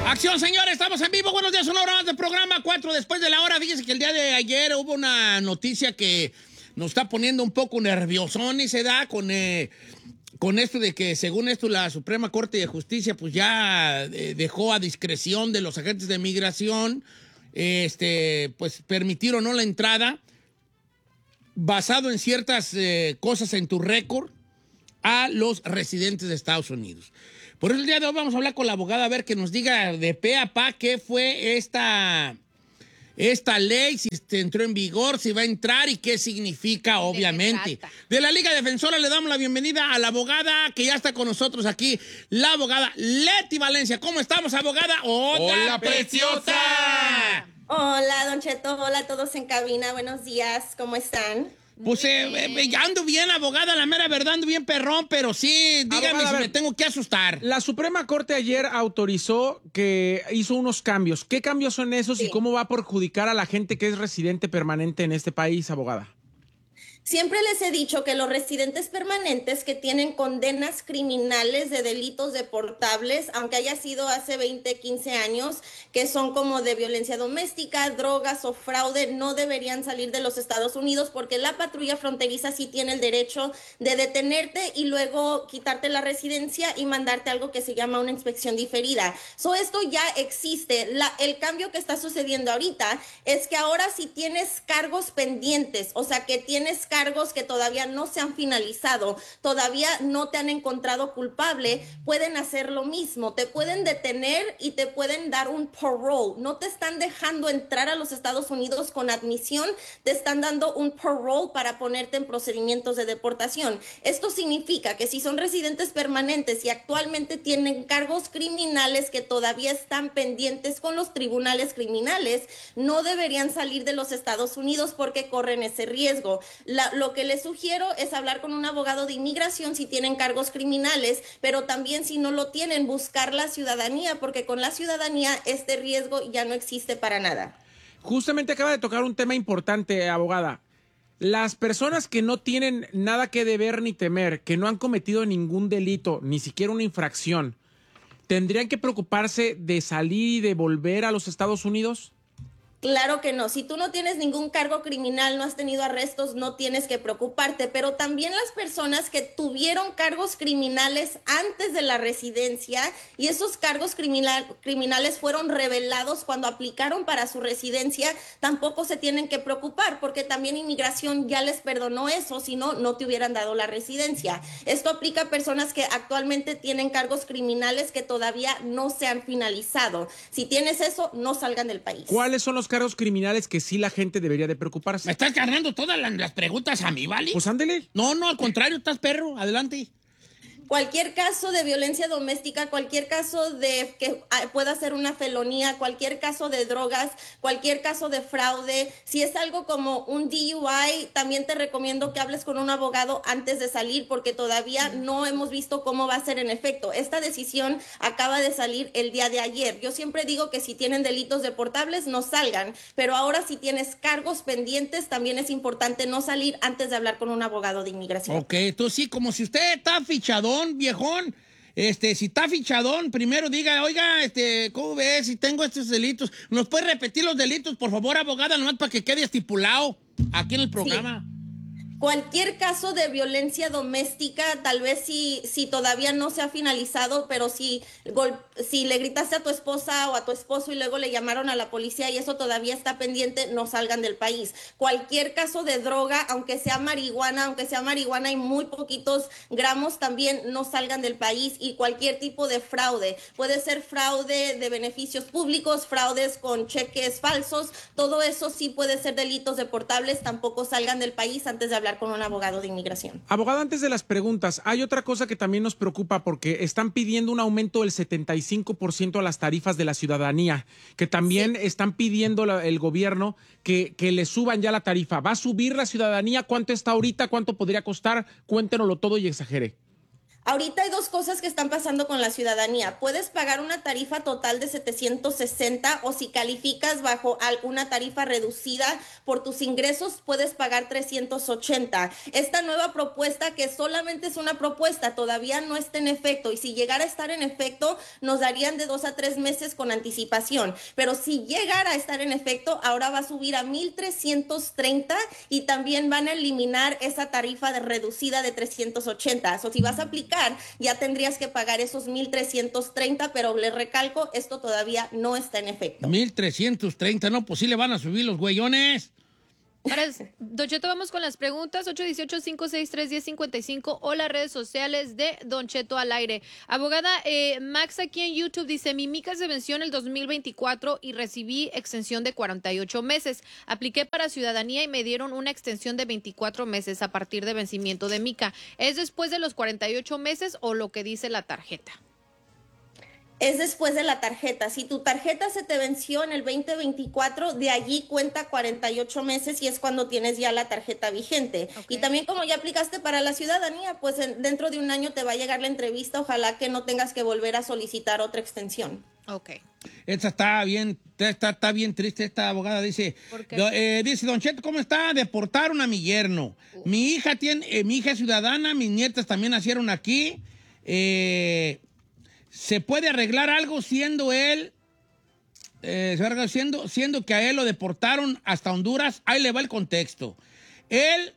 Acción, señores, estamos en vivo. Buenos días, una hora más de programa, 4 después de la hora. Fíjense que el día de ayer hubo una noticia que nos está poniendo un poco nerviosón y se da con esto de que, según esto, la Suprema Corte de Justicia pues ya dejó a discreción de los agentes de migración, pues permitir o no la entrada basado en ciertas cosas en tu récord a los residentes de Estados Unidos. Por eso el día de hoy vamos a hablar con la abogada a ver que nos diga de pe a pa qué fue esta ley, si entró en vigor, si va a entrar y qué significa, obviamente. De la Liga Defensora le damos la bienvenida a la abogada que ya está con nosotros aquí, la abogada Leti Valencia. ¿Cómo estamos, abogada? ¡Hola, preciosa! Hola, Don Cheto. Hola a todos en cabina. Buenos días. ¿Cómo están? Pues ando bien, abogada, la mera verdad, ando bien perrón, pero sí, dígame abogada, si me tengo que asustar. La Suprema Corte ayer autorizó que hizo unos cambios. ¿Qué cambios son esos y cómo va a perjudicar a la gente que es residente permanente en este país, abogada? Siempre les he dicho que los residentes permanentes que tienen condenas criminales de delitos deportables, aunque haya sido hace 20, 15 años, que son como de violencia doméstica, drogas o fraude, no deberían salir de los Estados Unidos porque la patrulla fronteriza sí tiene el derecho de detenerte y luego quitarte la residencia y mandarte algo que se llama una inspección diferida. Esto ya existe. El cambio que está sucediendo ahorita es que ahora si tienes cargos pendientes, o sea que tienes cargos que todavía no se han finalizado, todavía no te han encontrado culpable, pueden hacer lo mismo, te pueden detener y te pueden dar un parole. No te están dejando entrar a los Estados Unidos con admisión, te están dando un parole para ponerte en procedimientos de deportación. Esto significa que si son residentes permanentes y actualmente tienen cargos criminales que todavía están pendientes con los tribunales criminales, no deberían salir de los Estados Unidos porque corren ese riesgo. Lo que les sugiero es hablar con un abogado de inmigración si tienen cargos criminales, pero también si no lo tienen, buscar la ciudadanía, porque con la ciudadanía este riesgo ya no existe para nada. Justamente acaba de tocar un tema importante, abogada. Las personas que no tienen nada que deber ni temer, que no han cometido ningún delito, ni siquiera una infracción, ¿tendrían que preocuparse de salir y de volver a los Estados Unidos? Claro que no. Si tú no tienes ningún cargo criminal, no has tenido arrestos, no tienes que preocuparte. Pero también las personas que tuvieron cargos criminales antes de la residencia y esos cargos criminales fueron revelados cuando aplicaron para su residencia, tampoco se tienen que preocupar porque también inmigración ya les perdonó eso, si no, no te hubieran dado la residencia. Esto aplica a personas que actualmente tienen cargos criminales que todavía no se han finalizado. Si tienes eso, no salgan del país. ¿Cuáles son los cargos criminales que sí la gente debería de preocuparse? ¿Me estás cargando todas las preguntas a mí, ¿vale? Pues ándele. No, al contrario, estás perro, adelante. Cualquier caso de violencia doméstica, cualquier caso de que pueda ser una felonía, cualquier caso de drogas, cualquier caso de fraude, si es algo como un DUI, también te recomiendo que hables con un abogado antes de salir porque todavía no hemos visto cómo va a ser en efecto. Esta decisión acaba de salir el día de ayer. Yo siempre digo que si tienen delitos deportables no salgan, pero ahora si tienes cargos pendientes también es importante no salir antes de hablar con un abogado de inmigración. Ok, entonces sí, como si usted está fichadón, viejón, si está fichadón, primero diga, oiga, ¿cómo ves? Si tengo estos delitos, ¿nos puede repetir los delitos, por favor, abogada, nomás para que quede estipulado aquí en el programa? Sí. Cualquier caso de violencia doméstica, tal vez si todavía no se ha finalizado, pero si le gritaste a tu esposa o a tu esposo y luego le llamaron a la policía y eso todavía está pendiente, no salgan del país. Cualquier caso de droga, aunque sea marihuana y muy poquitos gramos, también no salgan del país. Y cualquier tipo de fraude, puede ser fraude de beneficios públicos, fraudes con cheques falsos, todo eso sí puede ser delitos deportables, tampoco salgan del país antes de hablar con un abogado de inmigración. Abogado, antes de las preguntas, hay otra cosa que también nos preocupa porque están pidiendo un aumento del 75% a las tarifas de la ciudadanía, que también están pidiendo el gobierno que le suban ya la tarifa. ¿Va a subir la ciudadanía? ¿Cuánto está ahorita? ¿Cuánto podría costar? Cuéntenoslo todo y exagere. Ahorita hay dos cosas que están pasando con la ciudadanía. Puedes pagar una tarifa total de 760 o si calificas bajo alguna tarifa reducida por tus ingresos, puedes pagar 380. Esta nueva propuesta, que solamente es una propuesta, todavía no está en efecto y si llegara a estar en efecto, nos darían de 2 a 3 meses con anticipación. Pero si llegara a estar en efecto, ahora va a subir a 1,330 y también van a eliminar esa tarifa reducida de 380. O si vas a aplicar, ya tendrías que pagar esos 1,330, pero le recalco, esto todavía no está en efecto. 1,330, no, pues sí le van a subir los güeyones. Don Cheto, vamos con las preguntas, 818-563-1055 o las redes sociales de Don Cheto al aire. Abogada, Max aquí en YouTube dice, mi mica se venció en el 2024 y recibí extensión de 48 meses. Apliqué para ciudadanía y me dieron una extensión de 24 meses a partir de vencimiento de mica. ¿Es después de los 48 meses o lo que dice la tarjeta? Es después de la tarjeta. Si tu tarjeta se te venció en el 2024, de allí cuenta 48 meses y es cuando tienes ya la tarjeta vigente. Okay. Y también como ya aplicaste para la ciudadanía, pues dentro de un año te va a llegar la entrevista. Ojalá que no tengas que volver a solicitar otra extensión. Ok. Esta está bien triste, esta abogada. Dice, dice, Don Cheto, ¿cómo está? Deportaron a mi yerno. Mi hija es ciudadana, mis nietas también nacieron aquí. ¿Se puede arreglar algo siendo él, siendo que a él lo deportaron hasta Honduras? Ahí le va el contexto. Él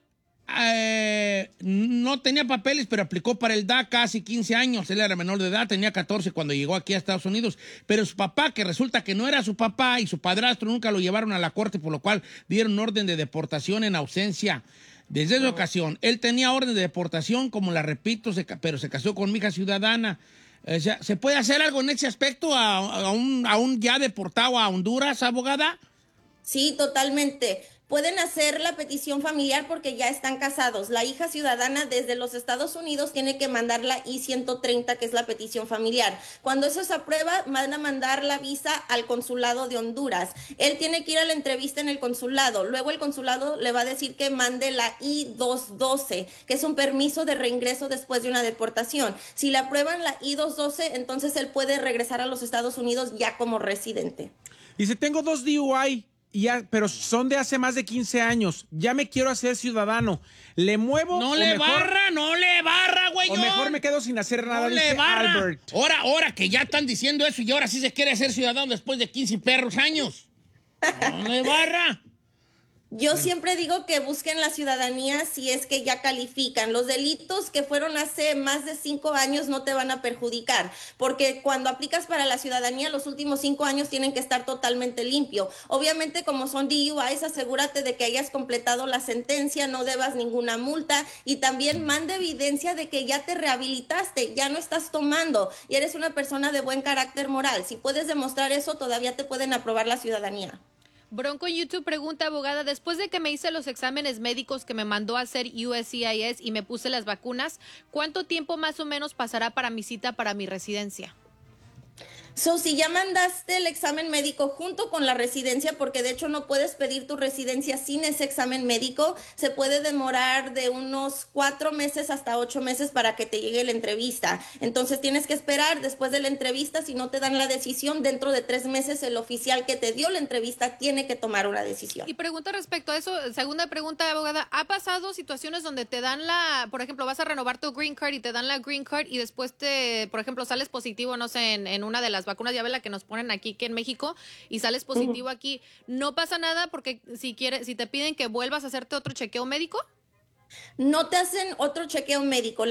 no tenía papeles, pero aplicó para el DACA hace 15 años. Él era menor de edad, tenía 14 cuando llegó aquí a Estados Unidos. Pero su papá, que resulta que no era su papá, y su padrastro nunca lo llevaron a la corte, por lo cual dieron orden de deportación en ausencia. Desde esa ocasión, él tenía orden de deportación, como la repito, pero se casó con mi hija ciudadana. O sea, ¿se puede hacer algo en ese aspecto a un ya deportado a Honduras, abogada? Sí, totalmente. Pueden hacer la petición familiar porque ya están casados. La hija ciudadana desde los Estados Unidos tiene que mandar la I-130, que es la petición familiar. Cuando eso se aprueba, van a mandar la visa al consulado de Honduras. Él tiene que ir a la entrevista en el consulado. Luego el consulado le va a decir que mande la I-212, que es un permiso de reingreso después de una deportación. Si le aprueban la I-212, entonces él puede regresar a los Estados Unidos ya como residente. Dice, tengo 2 DUI. Pero son de hace más de 15 años. Ya me quiero hacer ciudadano. ¿Le muevo? No le barra, güey. O mejor me quedo sin hacer nada, no dice Albert. Ahora que ya están diciendo eso y ahora sí se quiere hacer ciudadano después de 15 perros años. No le barra. Yo siempre digo que busquen la ciudadanía si es que ya califican. Los delitos que fueron hace más de 5 años no te van a perjudicar, porque cuando aplicas para la ciudadanía, los últimos 5 años tienen que estar totalmente limpio. Obviamente, como son DUIs, asegúrate de que hayas completado la sentencia, no debas ninguna multa y también manda evidencia de que ya te rehabilitaste, ya no estás tomando y eres una persona de buen carácter moral. Si puedes demostrar eso, todavía te pueden aprobar la ciudadanía. Bronco en YouTube pregunta, abogada, después de que me hice los exámenes médicos que me mandó a hacer USCIS y me puse las vacunas, ¿cuánto tiempo más o menos pasará para mi cita para mi residencia? Si ya mandaste el examen médico junto con la residencia, porque de hecho no puedes pedir tu residencia sin ese examen médico, se puede demorar de unos 4 meses hasta 8 meses para que te llegue la entrevista. Entonces tienes que esperar después de la entrevista. Si no te dan la decisión, dentro de 3 meses el oficial que te dio la entrevista tiene que tomar una decisión. Y pregunta respecto a eso, segunda pregunta, abogada, ¿ha pasado situaciones donde te dan por ejemplo, vas a renovar tu green card y te dan la green card y después por ejemplo, sales positivo, no sé, en una de las vacunas, ya ves la que nos ponen aquí que en México, y sales positivo aquí, ¿no pasa nada porque si te piden que vuelvas a hacerte otro chequeo médico? No te hacen otro chequeo médico.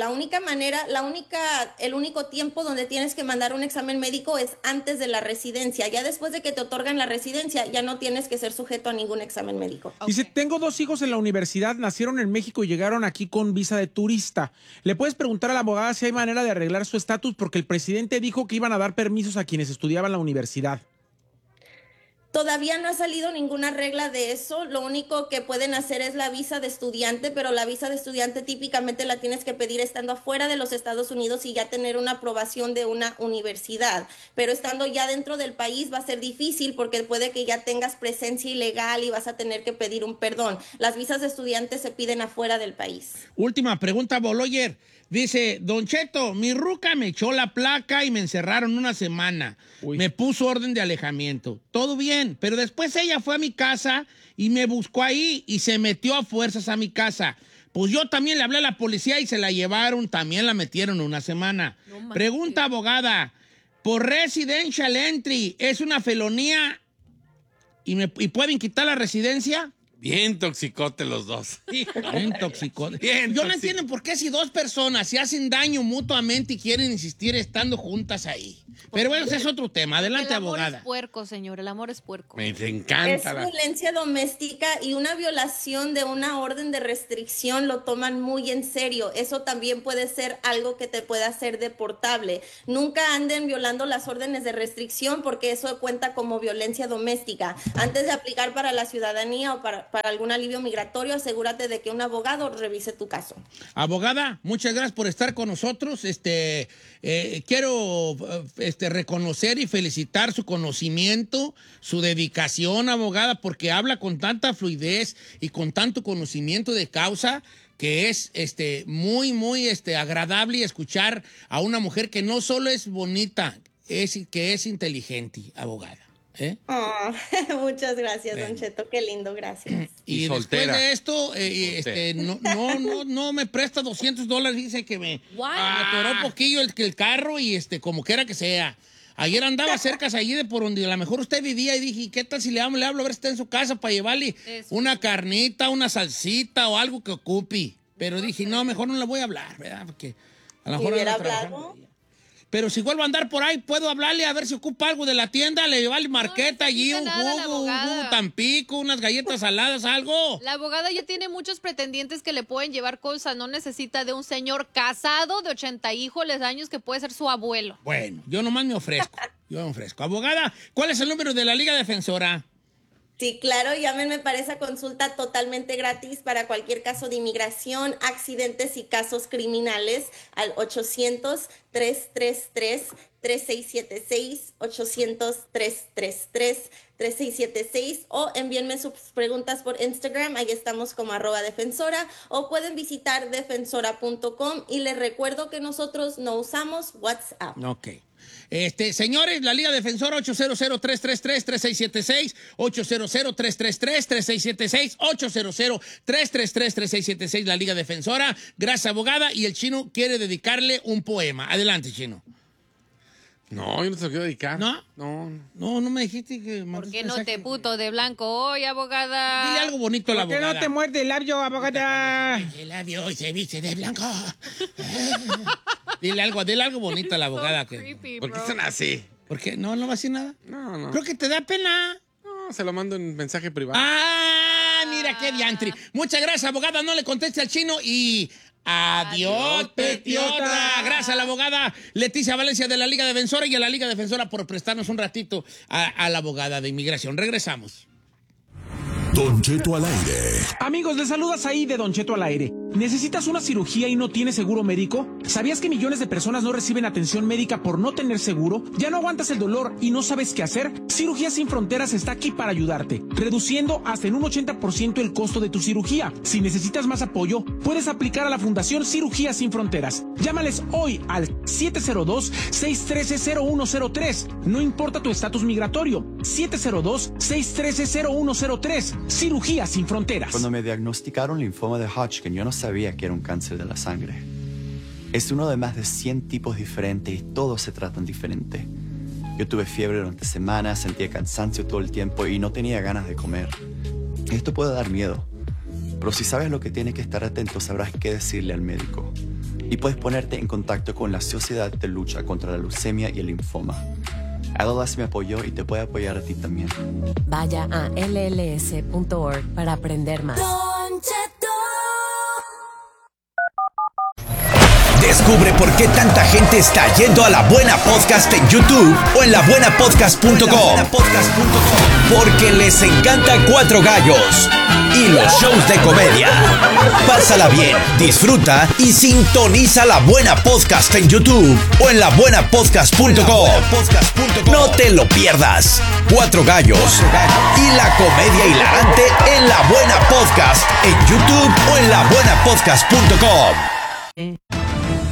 El único tiempo donde tienes que mandar un examen médico es antes de la residencia. Ya después de que te otorgan la residencia, ya no tienes que ser sujeto a ningún examen médico. Okay. Dice, tengo 2 hijos en la universidad, nacieron en México y llegaron aquí con visa de turista. ¿Le puedes preguntar a la abogada si hay manera de arreglar su estatus? Porque el presidente dijo que iban a dar permisos a quienes estudiaban en la universidad. Todavía no ha salido ninguna regla de eso. Lo único que pueden hacer es la visa de estudiante, pero la visa de estudiante típicamente la tienes que pedir estando afuera de los Estados Unidos y ya tener una aprobación de una universidad. Pero estando ya dentro del país va a ser difícil porque puede que ya tengas presencia ilegal y vas a tener que pedir un perdón. Las visas de estudiante se piden afuera del país. Última pregunta, Boloyer. Dice, Don Cheto, mi ruca me echó la placa y me encerraron una semana. Uy. Me puso orden de alejamiento. Todo bien, pero después ella fue a mi casa y me buscó ahí y se metió a fuerzas a mi casa. Pues yo también le hablé a la policía y se la llevaron, también la metieron una semana. No Pregunta, abogada, por residential entry, ¿es una felonía y pueden quitar la residencia? Bien toxicote los dos. Bien toxicote. Bien Yo no tóxico. entiendo por qué si dos personas se hacen daño mutuamente y quieren insistir estando juntas ahí. Pero bueno, ese es otro tema. Adelante, El amor abogada. es puerco, señor. El amor es puerco. Me Es encanta la... violencia doméstica y una violación de una orden de restricción lo toman muy en serio. Eso también puede ser algo que te pueda hacer deportable. Nunca anden violando las órdenes de restricción porque eso cuenta como violencia doméstica. Antes de aplicar para la ciudadanía o para algún alivio migratorio, asegúrate de que un abogado revise tu caso. Abogada, muchas gracias por estar con nosotros. Quiero reconocer y felicitar su conocimiento, su dedicación, abogada, porque habla con tanta fluidez y con tanto conocimiento de causa que es muy, muy agradable escuchar a una mujer que no solo es bonita, que es inteligente, abogada. ¿Eh? Oh, muchas gracias, Don Cheto. Qué lindo, gracias. Y soltera. Después de esto, no me presta $200. Dice que me atoró un poquillo el carro y como quiera que sea. Ayer andaba cerca allí de por donde a lo mejor usted vivía y dije, ¿qué tal si le hablo a ver si está en su casa para llevarle una carnita, una salsita o algo que ocupe? Pero dije, no, mejor no le voy a hablar, ¿verdad? Porque a lo mejor ¿Hubiera anda trabajando. hablado? Pero si vuelvo a andar por ahí, puedo hablarle a ver si ocupa algo de la tienda, le vale marqueta allí, un necesita nada, jugo, abogada. un Tampico, unas galletas saladas, algo. La abogada ya tiene muchos pretendientes que le pueden llevar cosas. No necesita de un señor casado de 80 años que puede ser su abuelo. Bueno, yo nomás me ofrezco. Abogada, ¿cuál es el número de la Liga Defensora? Sí, claro, llámenme para esa consulta totalmente gratis para cualquier caso de inmigración, accidentes y casos criminales al 800-333-3676, 800-333-3676 o envíenme sus preguntas por Instagram, ahí estamos como @defensora o pueden visitar defensora.com y les recuerdo que nosotros no usamos WhatsApp. Ok. Señores, la Liga Defensora 800-333-3676, 800-333-3676, 800-333-3676, la Liga Defensora. Gracias, abogada. Y el Chino quiere dedicarle un poema. Adelante, Chino. No, yo no te lo quiero dedicar. ¿No? No. No me dijiste que... ¿Por qué no te puto de blanco hoy, abogada? Dile algo bonito a la ¿Por qué abogada. no te muerde el labio, abogada? El labio hoy se viste de blanco. Dile algo bonito a la abogada. So creepy, ¿Por qué bro. son así? ¿Por qué? No va a decir nada. No. Creo que te da pena. No, se lo mando en mensaje privado. Ah, mira qué diantri. Muchas gracias, abogada. No le conteste al Chino y... Adiós, petiota. Gracias a la abogada Leticia Valencia de la Liga Defensora y a la Liga Defensora por prestarnos un ratito a la abogada de inmigración. Regresamos. Don Cheto al aire. Amigos, les saludas ahí de Don Cheto al aire. ¿Necesitas una cirugía y no tienes seguro médico? ¿Sabías que millones de personas no reciben atención médica por no tener seguro? ¿Ya no aguantas el dolor y no sabes qué hacer? Cirugías Sin Fronteras está aquí para ayudarte, reduciendo hasta en un 80% el costo de tu cirugía. Si necesitas más apoyo, puedes aplicar a la Fundación Cirugías Sin Fronteras. Llámales hoy al 702-613-0103. No importa tu estatus migratorio. 702-613-0103. Cirugías Sin Fronteras. Cuando me diagnosticaron linfoma de Hodgkin, yo no sabía que era un cáncer de la sangre. Es uno de más de 100 tipos diferentes y todos se tratan diferente. Yo tuve fiebre durante semanas, sentía cansancio todo el tiempo y no tenía ganas de comer. Esto puede dar miedo, pero si sabes lo que tienes que estar atento, sabrás qué decirle al médico. Y puedes ponerte en contacto con la Sociedad de Lucha contra la Leucemia y el Linfoma. LLS me apoyó y te puede apoyar a ti también. Vaya a lls.org para aprender más. Descubre por qué tanta gente está yendo a La Buena Podcast en YouTube o en labuenapodcast.com. Porque les encanta Cuatro Gallos y los shows de comedia. Pásala bien, disfruta y sintoniza La Buena Podcast en YouTube o en labuenapodcast.com. No te lo pierdas. Cuatro Gallos y la comedia hilarante en La Buena Podcast en YouTube o en labuenapodcast.com.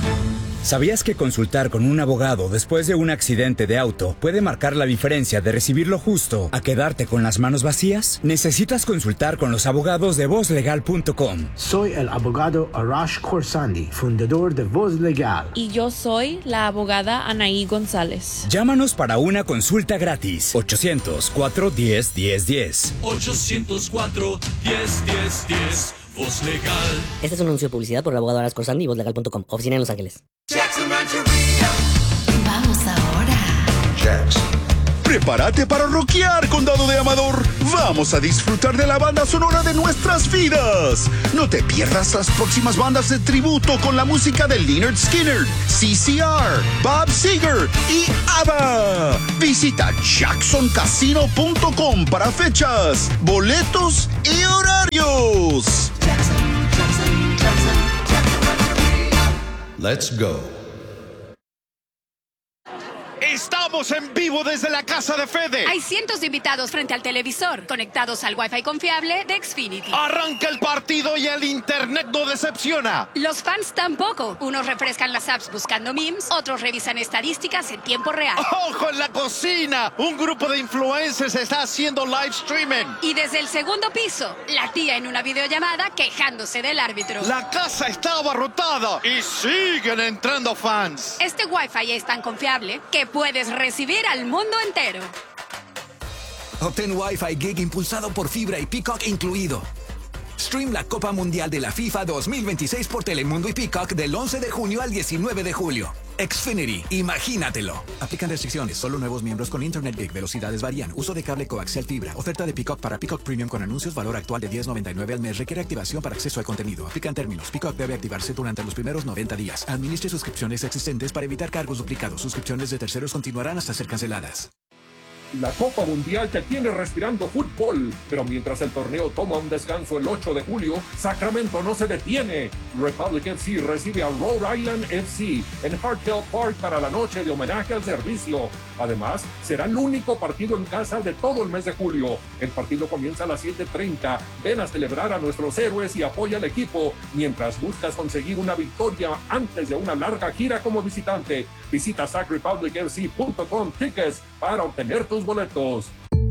¿Sabías que consultar con un abogado después de un accidente de auto puede marcar la diferencia de recibir lo justo a quedarte con las manos vacías? Necesitas consultar con los abogados de vozlegal.com. Soy el abogado Arash Khorsandi, fundador de Voz Legal. Y yo soy la abogada Anaí González. Llámanos para una consulta gratis. 800-410-1010. 800-410-1010. Voz Legal. Este es un anuncio de publicidad por el abogado Arash Khorsandi y vozlegal.com. Oficina en Los Ángeles. Vamos ahora. Jackson. Prepárate para rockear, Condado de Amador. Vamos a disfrutar de la banda sonora de nuestras vidas. No te pierdas las próximas bandas de tributo con la música de Lynyrd Skynyrd, CCR, Bob Seger y ABBA. Visita jacksoncasino.com para fechas, boletos y horarios. Let's go. Estamos en vivo desde la casa de Fede. Hay cientos de invitados frente al televisor, conectados al Wi-Fi confiable de Xfinity. Arranca el partido y el internet no decepciona. Los fans tampoco. Unos refrescan las apps buscando memes, otros revisan estadísticas en tiempo real. ¡Ojo en la cocina! Un grupo de influencers está haciendo live streaming. Y desde el segundo piso, la tía en una videollamada quejándose del árbitro. La casa está abarrotada y siguen entrando fans. Este Wi-Fi es tan confiable que puedes recibir al mundo entero. Obtén Wi-Fi Gig impulsado por fibra y Peacock incluido. Stream la Copa Mundial de la FIFA 2026 por Telemundo y Peacock del 11 de junio al 19 de julio. Xfinity, imagínatelo. Aplican restricciones. Solo nuevos miembros con Internet Gig. Velocidades varían. Uso de cable coaxial fibra. Oferta de Peacock para Peacock Premium con anuncios. Valor actual de $10.99 al mes. Requiere activación para acceso al contenido. Aplican términos. Peacock debe activarse durante los primeros 90 días. Administre suscripciones existentes para evitar cargos duplicados. Suscripciones de terceros continuarán hasta ser canceladas. La Copa Mundial te tiene respirando fútbol, pero mientras el torneo toma un descanso el 8 de julio, Sacramento no se detiene. Republic FC recibe a Rhode Island FC en Hartell Park para la noche de homenaje al servicio. Además, será el único partido en casa de todo el mes de julio. El partido comienza a las 7:30. Ven a celebrar a nuestros héroes y apoya al equipo mientras buscas conseguir una victoria antes de una larga gira como visitante. Visita sacrepublicfc.com tickets para obtener tus boletos.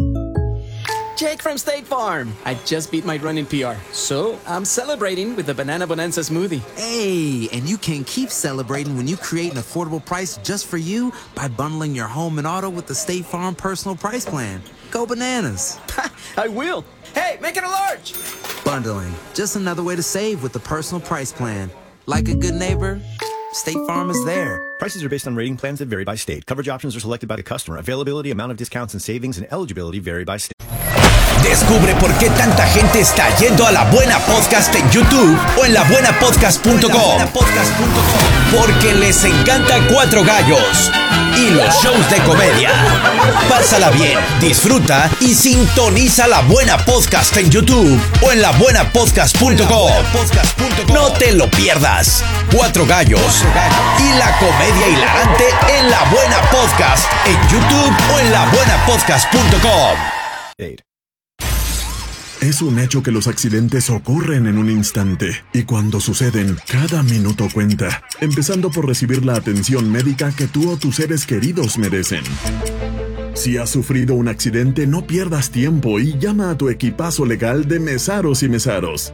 Jake from State Farm. I just beat my run in PR, so I'm celebrating with the Banana Bonanza smoothie. Hey, and you can keep celebrating when you create an affordable price just for you by bundling your home and auto with the State Farm Personal Price Plan. Go bananas. I will. Hey, make it a large. Bundling, just another way to save with the Personal Price Plan. Like a good neighbor, State Farm is there. Prices are based on rating plans that vary by state. Coverage options are selected by the customer. Availability, amount of discounts and savings, and eligibility vary by state. Descubre por qué tanta gente está yendo a La Buena Podcast en YouTube o en labuenapodcast.com. Porque les encanta Cuatro Gallos y los shows de comedia. Pásala bien, disfruta y sintoniza La Buena Podcast en YouTube o en labuenapodcast.com. No te lo pierdas. Cuatro Gallos y la comedia hilarante en La Buena Podcast en YouTube o en labuenapodcast.com. Es un hecho que los accidentes ocurren en un instante y cuando suceden, cada minuto cuenta, empezando por recibir la atención médica que tú o tus seres queridos merecen. Si has sufrido un accidente, no pierdas tiempo y llama a tu equipazo legal de Mesaros y Mesaros.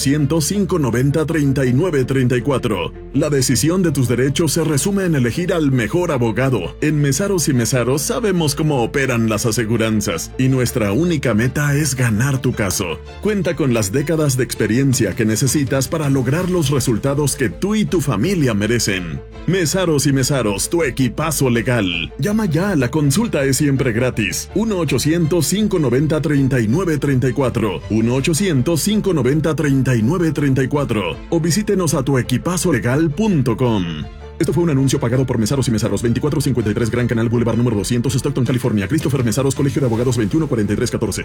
1-800-590-3934. La decisión de tus derechos se resume en elegir al mejor abogado. En Mesaros y Mesaros sabemos cómo operan las aseguranzas y nuestra única meta es ganar tu caso. Cuenta con las décadas de experiencia que necesitas para lograr los resultados que tú y tu familia merecen. Mesaros y Mesaros, tu equipazo legal. Llama ya, la consulta es siempre gratis. 1-800-590-3934. 1-800-590-3934. O visítenos a tuequipazolegal.com. Esto fue un anuncio pagado por Mesaros y Mesaros, 2453 Gran Canal Boulevard número 200, Stockton, California. Christopher Mesaros, Colegio de Abogados, 214314.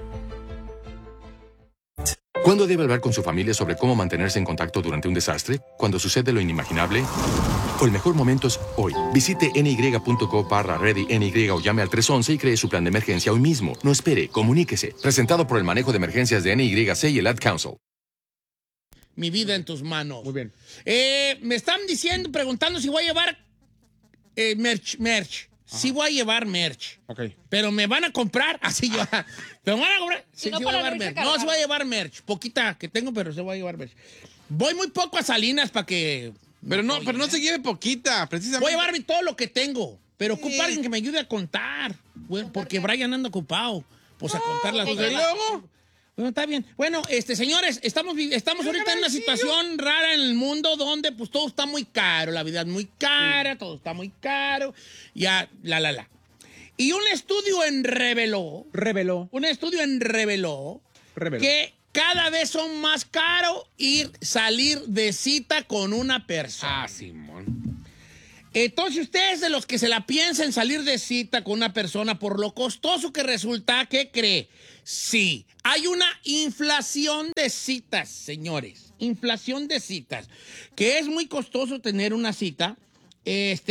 ¿Cuándo debe hablar con su familia sobre cómo mantenerse en contacto durante un desastre? ¿Cuando sucede lo inimaginable? O el mejor momento es hoy. Visite ny.co/ready-ny o llame al 311 y cree su plan de emergencia hoy mismo. No espere, comuníquese. Presentado por el manejo de emergencias de NYC y el Ad Council. mi vida en tus manos. Muy bien. Me están preguntando si voy a llevar merch. Sí voy a llevar merch. Ok. Pero me van a comprar. Así yo. ¿Me van a comprar? Sí, no, sí voy a para llevar no irse merch. No, cargado. sí voy a llevar merch. Poquita que tengo, pero sí voy a llevar merch. Voy muy poco a Salinas para que... Pero no se lleve poquita, precisamente. Voy a llevarme todo lo que tengo. Pero ocupa alguien que me ayude a contar. Bueno, porque Brian anda ocupado. Pues a contar las cosas. ¿Y luego? Bueno, está bien. Bueno, señores, estamos ahorita en una situación rara en el mundo donde pues todo está muy caro, la vida es muy cara, todo está muy caro, ya, la. Y un estudio reveló que cada vez son más caro salir de cita con una persona. Ah, Simón. Entonces, ustedes de los que se la piensan salir de cita con una persona por lo costoso que resulta, ¿qué cree? Sí, hay una inflación de citas, señores. Inflación de citas. Que es muy costoso tener una cita. Es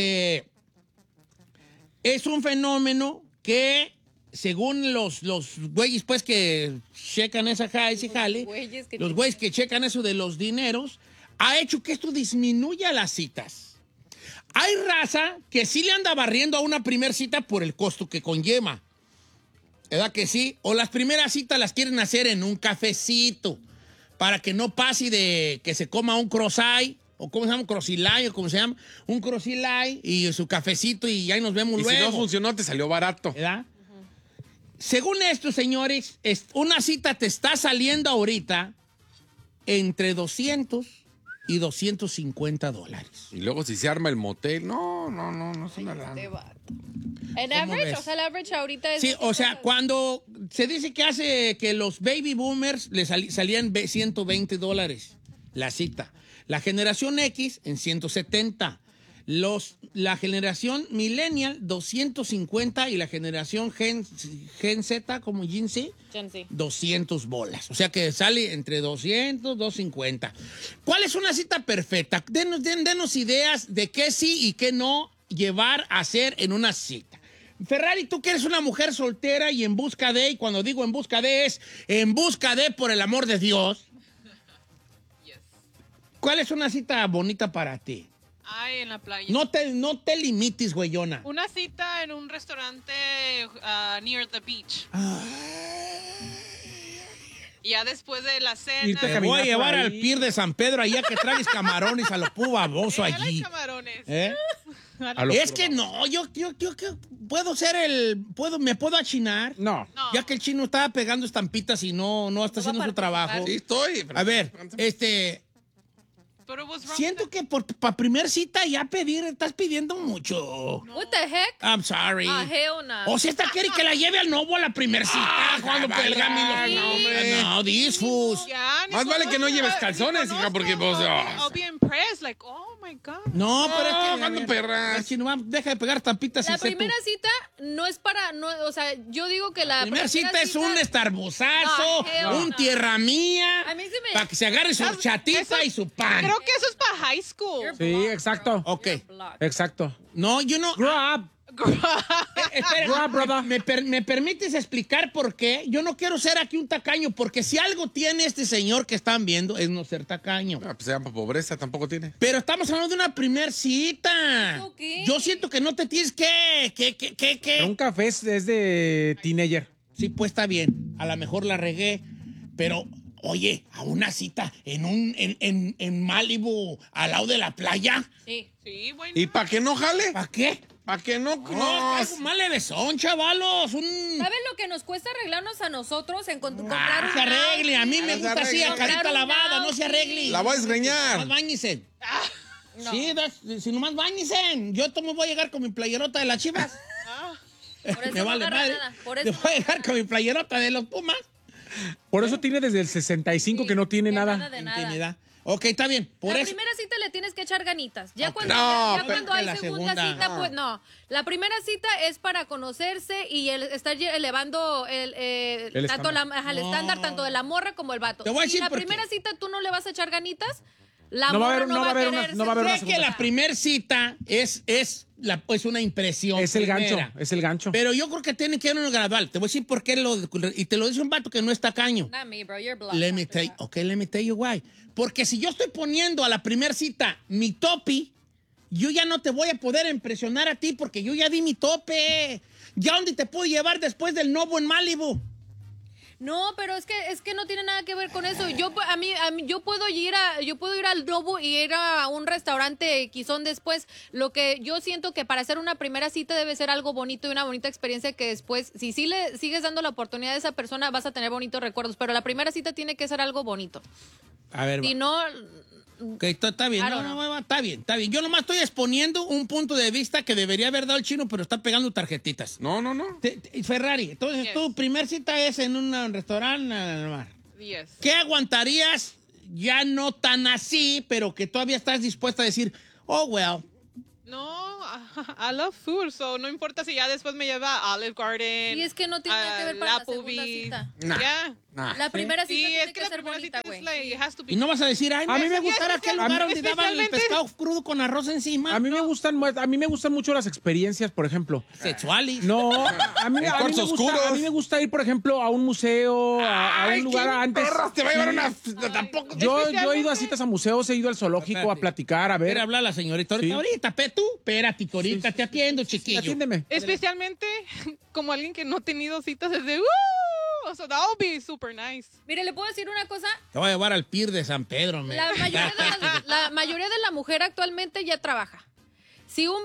un fenómeno que, según los güeyes, pues, que checan ese jale, los güeyes que checan eso de los dineros, ha hecho que esto disminuya las citas. Hay raza que sí le anda barriendo a una primer cita por el costo que conlleva. ¿Verdad que sí? O las primeras citas las quieren hacer en un cafecito para que no pase de que se coma un croissant o ¿cómo se llama? Un crocilay o ¿cómo se llama? Un crocilay y su cafecito y ahí nos vemos Y luego. si no funcionó, te salió barato. ¿Verdad? Según esto, señores, una cita te está saliendo ahorita entre 200 y $250. Y luego si se arma el motel, no es una lana. ¿En average? O sea, el average ahorita es... Sí, o sea, cuando se dice que hace que los baby boomers les salían $120 la cita. La generación X en 170. La generación millennial 250 y la generación Gen Z como Gen Z 200 bolas. O sea que sale entre 200, 250. ¿Cuál es una cita perfecta? Denos ideas de qué sí y qué no llevar a hacer en una cita. Ferrari, tú que eres una mujer soltera y en busca de, y cuando digo en busca de es en busca de por el amor de Dios. ¿Cuál es una cita bonita para ti? Ay, en la playa. No te limites, güeyona. Una cita en un restaurante near the beach. Y ya después de la cena... Te voy a llevar al pier de San Pedro allá que traes camarones a lo pu baboso allí. Camarones. Es que no, yo puedo ser me puedo achinar. No. Ya que el chino estaba pegando estampitas y no está haciendo su trabajo. Sí, estoy. A ver, siento que para primer cita ya estás pidiendo mucho. What the heck? I'm sorry. Hell no. O sea, esta quiere que la lleve al novo a la primer cita. cuando No, disfus. Más vale que no lleves calzones, hija, porque pues... I'll be impressed, like, oh my God. No, pero es que... cuando perras. Chino, deja de pegar estampitas. La primera cita no es para... o sea, yo digo que la primera cita es un estarbozazo, un tierra mía, A mí se me... para que se agarre su chatita y su pan. Creo que eso es para high school. Sí, exacto. Ok. Exacto. No, yo no... Grow up. Espera, ¿me permites explicar por qué? Yo no quiero ser aquí un tacaño, porque si algo tiene este señor que están viendo es no ser tacaño. Pues se llama pobreza, tampoco tiene. Pero estamos hablando de una primer cita. ¿Qué? Yo siento que no te tienes que... Pero un café es de teenager. Sí, pues está bien. A lo mejor la regué, pero... Oye, a una cita en Malibu, al lado de la playa. Sí. Sí, bueno. ¿Y para que no jale? ¿Para qué? ¿Para que no? No, es un mal levesón, chavalos. ¿Sabes lo que nos cuesta arreglarnos a nosotros en comprar un se arregle. A mí me gusta así, a carita lavada, no se arregle. La voy a desgreñar. Nomás báñense. No. Sí, si nomás báñense. Yo voy a llegar con mi playerota de las Chivas. Por eso Me no vale agarra madre. nada. Por Yo eso voy a llegar con mi playerota de los Pumas. Por eso tiene desde el 65 que no tiene nada. nada de nada. Intimidad. Ok, está bien. Por la eso. primera cita le tienes que echar ganitas. Ya cuando, No, ya cuando hay la segunda segunda. cita, pues no. La primera cita es para conocerse y estar elevando el estándar. el estándar tanto de la morra como el vato. Te voy a Si decir la por qué. primera cita tú no le vas a echar ganitas, La No va a haber- morra no va a haber una- querer no va a haber una ser- Sé que la primer cita es una impresión. Es el primera. gancho, es el gancho. Pero yo creo que tiene que ir uno gradual. Te voy a decir por qué y te lo dice un vato que no está caño. Not me, bro. You're black. Let me tell you why. Porque si yo estoy poniendo a la primera cita mi topi, yo ya no te voy a poder impresionar a ti porque yo ya di mi tope. ¿Ya dónde te puedo llevar después del Novo en Malibu? No, pero es que no tiene nada que ver con eso. Yo puedo ir al Novo y ir a un restaurante quizón después. Lo que yo siento que para hacer una primera cita debe ser algo bonito y una bonita experiencia que después, si sí le sigues dando la oportunidad a esa persona, vas a tener bonitos recuerdos. Pero la primera cita tiene que ser algo bonito. A ver, Si no, ok, está bien, I don't know. está bien. Yo nomás estoy exponiendo un punto de vista que debería haber dado el chino, pero está pegando tarjetitas. No. Ferrari, entonces Yes. tu primer cita es en un restaurante al mar. Yes. ¿Qué aguantarías ya no tan así, pero que todavía estás dispuesta a decir, oh, well? No, I love food, so no importa si ya después me lleva a Olive Garden. Y es que no tiene nada que ver para la segunda cita. Yeah. La primera cita Sí, tiene es que la ser primera bonita, cita güey. es like, it has to be- Y no vas a decir, ay, A mí me gusta gustara aquel lugar donde daban el especialmente- pescado crudo con arroz encima. A mí me gustan mucho las experiencias, por ejemplo. Sexuales. No, a mí me gusta ir, por ejemplo, a un museo, a un lugar antes. Perras, te va a llevar una... Tampoco... Yo he ido a citas a museos, he ido al zoológico a platicar, a ver. Quiere hablar la señorita ahorita. Sí. Ahorita, tú, espérate, ahorita te atiendo, chiquillo. Atiéndeme. Especialmente como alguien que no ha tenido citas desde... So that would be super nice. Mire, ¿le puedo decir una cosa? Te voy a llevar al pier de San Pedro, man. La mayoría de la mujer actualmente ya trabaja. Si un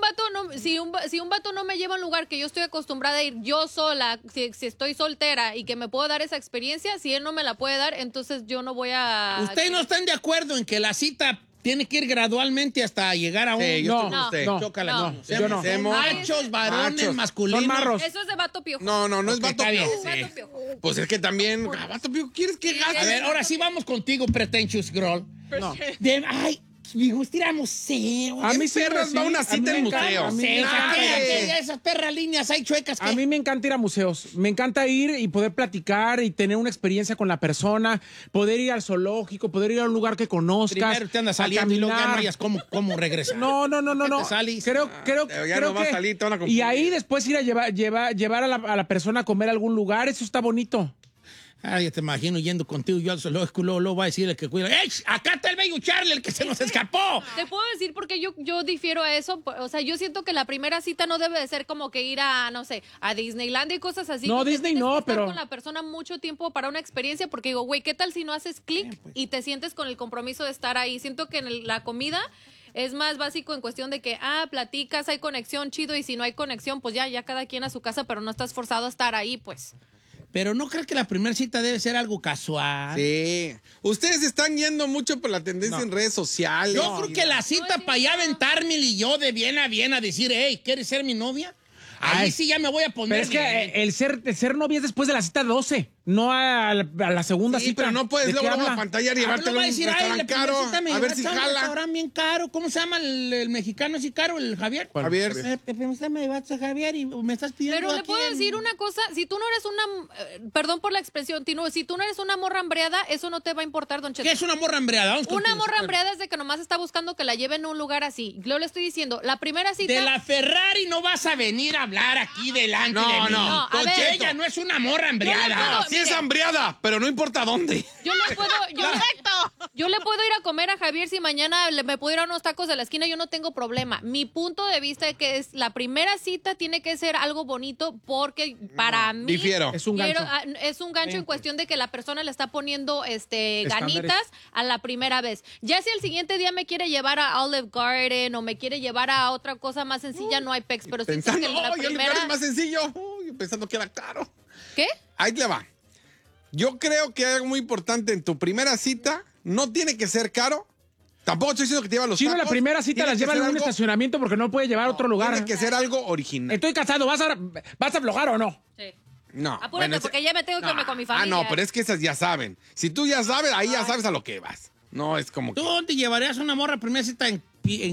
vato no me lleva a un lugar que yo estoy acostumbrada a ir yo sola, si estoy soltera y que me puedo dar esa experiencia, si él no me la puede dar, entonces yo no voy a... ¿Ustedes no están de acuerdo en que la cita tiene que ir gradualmente hasta llegar a un... Sí, yo estoy con usted. Chócala, No. no. Yo no. Seamos machos, varones, Machos. masculinos. Son marros. Eso es de vato piojo. No es vato está bien, piojo. Es vato piojo. Pues es que también... Vato piojo, ¿quieres que gaste? A ver, ahora sí vamos contigo, pretentious girl. No. Ay, me gusta ir a museo. A mí sí, perras va una cita en museo? A mí me Museo, esas perras líneas hay chuecas. A mí me encanta ir a museos. Me encanta ir y poder platicar y tener una experiencia con la persona, poder ir al zoológico, poder ir a un lugar que conozcas. Primero te andas saliendo y luego ya no hayas cómo regresar. No. te salís? Creo ya no va a salir, te van a y confundir. ahí después ir a llevar a la persona a comer a algún lugar, eso está bonito. Ay, ya te imagino yendo contigo yo al zoológico, luego va a decirle que cuida. ¡Ey! Acá está el bello Charlie, el que se nos escapó. Te puedo decir porque yo difiero a eso. O sea, yo siento que la primera cita no debe de ser como que ir a, no sé, a Disneyland y cosas así. No, Porque Disney tienes no, que estar pero- con la persona mucho tiempo para una experiencia porque digo, güey, ¿qué tal si no haces clic y te sientes con el compromiso de estar ahí? Siento que en la comida es más básico en cuestión de que, platicas, hay conexión, chido, y si no hay conexión, pues ya cada quien a su casa, pero no estás forzado a estar ahí, pues. Pero no creo que la primera cita debe ser algo casual. Sí. Ustedes están yendo mucho por la tendencia en redes sociales. Yo creo que la cita para ya aventarme y yo de bien a decir, hey, ¿quieres ser mi novia? Ahí Ay, sí ya me voy a poner. Pero es que el ser novia es después de la cita 12, no a la segunda Sí, cita. pero no puedes ¿De qué luego habla? a pantalla No llevártelo va a a un decir, ay, la restaurante primera caro, cita me a ver si llevaste a un jala. restaurante bien caro. ¿Cómo se llama el mexicano así caro, el Javier? Javier. Usted me llevaste a Javier y me estás pidiendo Pero le aquí puedo en- decir una cosa, si tú no eres una, perdón por la expresión, Tino, si tú no eres una morra hambreada, eso no te va a importar, don Cheto. ¿Qué es una morra hambreada? Vamos Una contigo, morra sí, hambreada es de que nomás está buscando que la lleven a un lugar así. Yo le estoy diciendo, la primera cita... De la Ferrari no vas a venir a hablar aquí delante No, de mí. no. a Don ver. Cheto, ella no es una morra hambreada. puedo- Sí es mire. hambriada, pero no importa dónde. Yo le puedo ir a comer a Javier si mañana me puedo ir a unos tacos de la esquina, yo no tengo problema. Mi punto de vista es que la primera cita tiene que ser algo bonito porque para mí Difiero. Es un gancho. es un gancho en cuestión de que la persona le está poniendo Estándares. ganitas a la primera vez. Ya si el siguiente día me quiere llevar a Olive Garden o me quiere llevar a otra cosa más sencilla, no hay pex, pero siento Pensando, que la el lugar primera... es más sencillo. Pensando que era caro. ¿Qué? Ahí le va. Yo creo que algo muy importante en tu primera cita no tiene que ser caro. Tampoco estoy diciendo que te lleva a los Chino, tacos. la primera cita Tiene las que lleva ser en un algo- estacionamiento porque no puede llevar a otro lugar. Tiene que ser algo original. Estoy casado, ¿vas a aflojar o no? Sí. No. Apúrate, bueno, porque ya me tengo que irme con mi familia. no, pero es que esas ya saben. Si tú ya sabes, ahí ya sabes a lo que vas. No es como que... ¿Tú dónde llevarías a una morra a primera cita en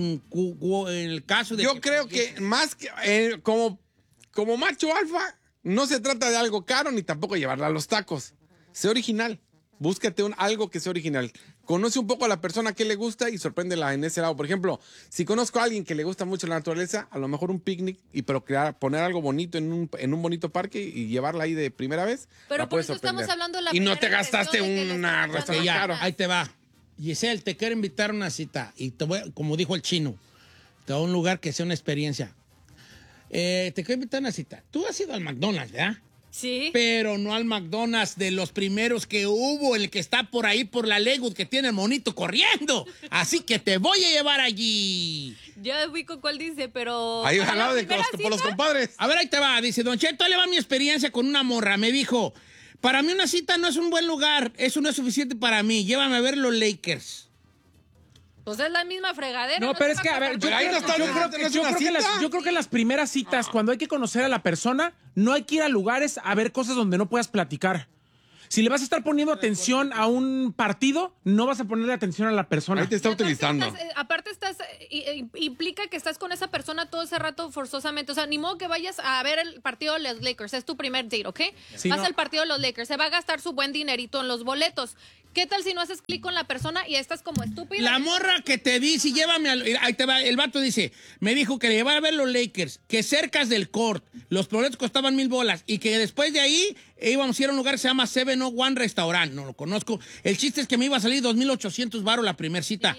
el caso de... Yo creo que más que... como macho alfa, no se trata de algo caro ni tampoco llevarla a los tacos. Sé original. Búscate algo que sea original. Conoce un poco a la persona que le gusta y sorpréndela en ese lado. Por ejemplo, si conozco a alguien que le gusta mucho la naturaleza, a lo mejor un picnic, pero poner algo bonito en un bonito parque y llevarla ahí de primera vez. Pero la por puedes eso estamos sorprender. hablando de la Y no primera te gastaste impresión de que una le estás restaurante dando caro. Ahí te va. Giselle, te quiero invitar a una cita. Y como dijo el chino, te voy a un lugar que sea una experiencia. Te quiero invitar a una cita. Tú has ido al McDonald's, ¿verdad? Sí. Pero no al McDonald's de los primeros que hubo, el que está por ahí por la Lakewood, que tiene el monito corriendo. Así que te voy a llevar allí. Ya fui con cuál dice, pero... Ahí ¿a al la lado primera por los cita? compadres. A ver, ahí te va. Dice, Don Cheto, le va mi experiencia con una morra. Me dijo, para mí una cita no es un buen lugar. Eso no es suficiente para mí. Llévame a ver los Lakers. Pues es la misma fregadera. No, pero es que, a ver, yo creo que las primeras citas, cuando hay que conocer a la persona, no hay que ir a lugares a ver cosas donde no puedas platicar. Si le vas a estar poniendo atención a un partido, no vas a ponerle atención a la persona. Ahí te está utilizando. Aparte implica que estás con esa persona todo ese rato forzosamente. O sea, ni modo que vayas a ver el partido de los Lakers. Es tu primer date, ¿ok? Sí, Vas no. al partido de los Lakers. Se va a gastar su buen dinerito en los boletos. ¿Qué tal si no haces clic con la persona y estás como estúpida? La morra que te dice, llévame al... Ahí te va, el vato dice, me dijo que le llevara a ver los Lakers, que cercas del court, los boletos costaban $1,000 y que después de ahí íbamos a ir a un lugar que se llama 701 Restaurant. No lo conozco. El chiste es que me iba a salir $2,800 la primera cita.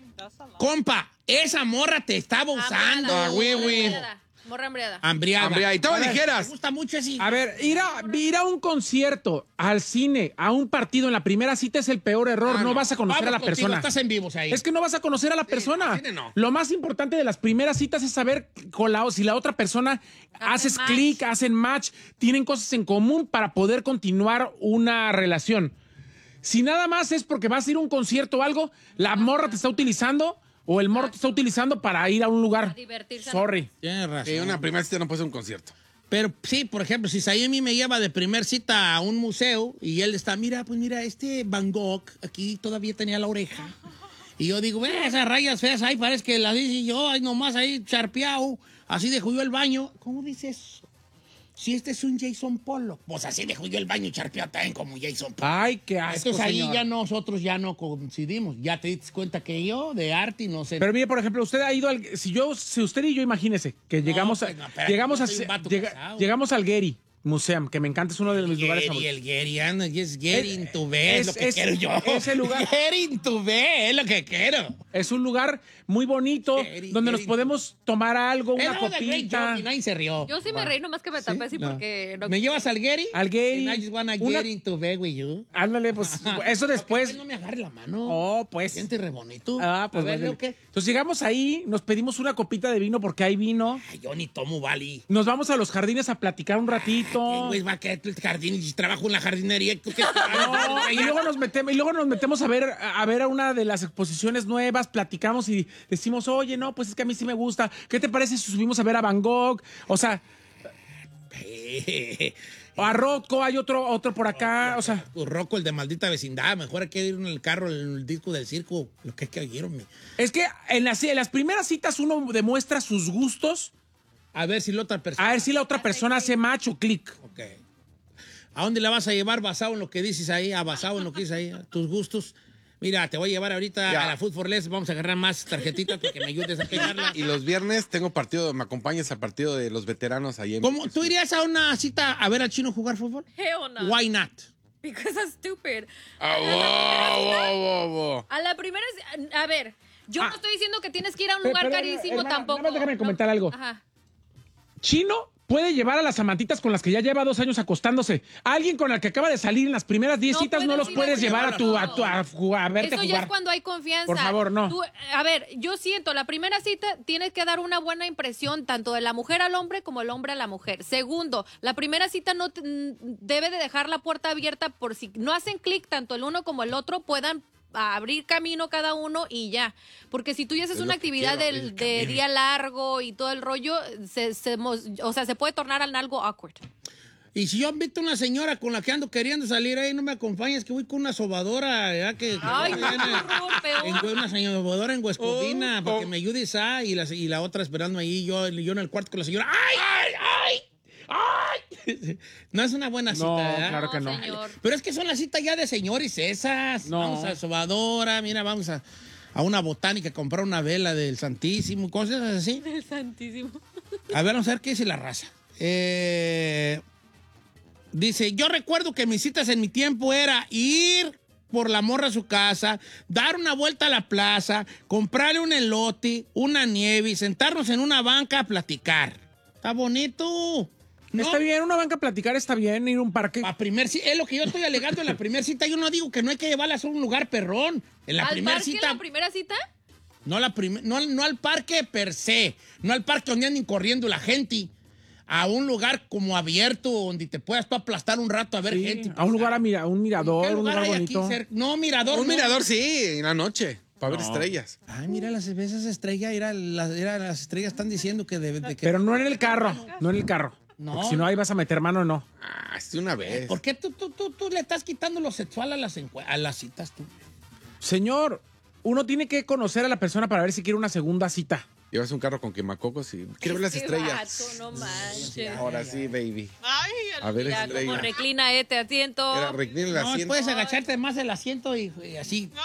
Compa, esa morra te estaba usando. Ah, güey. Morra hambriada. Hambriada. Y estaba ligeras. Me gusta mucho así. A ver, ir a un concierto, al cine, a un partido en la primera cita es el peor error. No vas a conocer Vamos a la contigo, persona. Estás en vivos ahí. Es que no vas a conocer a la persona. cine no. Lo más importante de las primeras citas es saber si la otra persona haces match. clic, hacen match, tienen cosas en común para poder continuar una relación. Si nada más es porque vas a ir a un concierto o algo, la morra te está utilizando o el morro te está utilizando para ir a un lugar. A divertirse. Sorry. Tienes razón. Una primera cita no puede ser un concierto. Pero sí, por ejemplo, si Sayemi me lleva de primer cita a un museo y él está, mira, este Van Gogh aquí todavía tenía la oreja. Y yo digo, esas rayas feas ahí parece que las dice yo, ahí nomás ahí charpeado, así dejó yo el baño. ¿Cómo dices? Si este es un Jason Pollock, pues así dejó yo el baño charpeado también como Jason Pollock. Ay, qué asco, Entonces ahí señor. ya nosotros ya no coincidimos. Ya te diste cuenta que yo de arte no sé. Pero mire, por ejemplo, usted ha ido al... Si usted y yo, imagínese, que llegamos pues, no, espérate, llegamos yo soy un vato casado. llegamos al Getty Museum, que me encanta, es uno de mis lugares favoritos. El Getty, anda, es getting to bed, es lo que quiero yo. Ese lugar. Getting to bed, es lo que quiero. Es un lugar muy bonito, donde nos podemos tomar algo, una That was a great copita. joke y nadie se rió. Yo sí me reí, nomás que me tapé así No. porque... ¿Me llevas al Getty? Al Getty. And I just wanna Una- get into bed with you. Ándale, pues, eso después. No me agarre la mano. Oh, pues. Siente re bonito. Ah, pues A ver, bueno. ¿qué? Entonces llegamos ahí, nos pedimos una copita de vino porque hay vino. Ay, yo ni tomo Bali. Nos vamos a los jardines a platicar un ratito. Güey, va a quedar el jardín y trabajo en la jardinería. ¿Tú qué? No, y luego nos metemos a ver a una de las exposiciones nuevas, platicamos y decimos, oye, no, pues es que a mí sí me gusta. ¿Qué te parece si subimos a ver a Van Gogh? O sea, o a Rocco, hay otro por acá, o sea. Rocco, el de maldita vecindad. Mejor hay que ir en el carro, en el disco del circo. Lo que oyeron. Es que en las primeras citas uno demuestra sus gustos. A ver si la otra persona. A ver si la otra persona hace match o clic. Ok. ¿A dónde la vas a llevar basado en lo que dices ahí? Basado en lo que dices ahí, tus gustos. Mira, te voy a llevar ahorita a la Food for Less. Vamos a agarrar más tarjetitas para que me ayudes a pegarla. Y los viernes tengo partido, me acompañas al partido de los veteranos ahí en... ¿Cómo? ¿Tú irías a una cita a ver al chino jugar fútbol? Hell no. Why not? Because I'm stupid. wow. A la primera... A ver, yo no estoy diciendo que tienes que ir a un lugar carísimo hermana, tampoco. nada más déjame comentar algo. Ajá. Chino puede llevar a las amantitas con las que ya lleva 2 años acostándose. Alguien con el que acaba de salir en las primeras 10 citas no los puedes llevar a verte Eso jugar. ya es cuando hay confianza. Por favor, no. A ver, yo siento, la primera cita tienes que dar una buena impresión tanto de la mujer al hombre como el hombre a la mujer. Segundo, la primera cita no debe de dejar la puerta abierta por si no hacen clic tanto el uno como el otro puedan abrir camino cada uno y ya. Porque si tú ya haces Es una lo que actividad quiero, de día largo y todo el rollo, se puede tornar en algo awkward. Y si yo invito a una señora con la que ando queriendo salir ahí, no me acompañas, que voy con una sobadora, ya que Ay, una sobadora en Huescovina, para que me ayudes y la otra esperando ahí, yo en el cuarto con la señora. ¡Ay! No es una buena cita, No, ¿verdad? claro que no. Señor. Pero es que son las citas ya de señores esas. No. Vamos a Sobadora, mira, vamos a una botánica a comprar una vela del Santísimo, cosas así. El santísimo. A ver, vamos a ver qué dice la raza. Dice, yo recuerdo que mis citas en mi tiempo era ir por la morra a su casa, dar una vuelta a la plaza, comprarle un elote, una nieve y sentarnos en una banca a platicar. Está bonito. ¿No? Está bien, una banca a platicar está bien, ir a un parque. Es lo que yo estoy alegando en la primera cita. Yo no digo que no hay que llevarlas a un lugar perrón. En la primera cita. ¿La primera cita? No, no al parque per se. No al parque donde anden corriendo la gente. A un lugar como abierto donde te puedas tú aplastar un rato a ver gente. A un lugar, un mirador, ¿Qué un lugar hay bonito. aquí no, mirador. Un no. mirador, sí, en la noche, para ver No. estrellas. Ay, mira las estrellas. Las estrellas están diciendo que que Pero no en el carro, no en el carro. No. Porque si no, ahí vas a meter mano, no. Ah, sí, una vez. ¿Por qué tú le estás quitando lo sexual a las citas tú? Señor, uno tiene que conocer a la persona para ver si quiere una segunda cita. Llevas un carro con quemacocos y quiero ver las estrellas. Vato, no manches. Ahora sí, baby. Ay, A ver Ya, como estrellas. reclina este asiento. Era reclina el No, asiento. puedes agacharte más el asiento y así.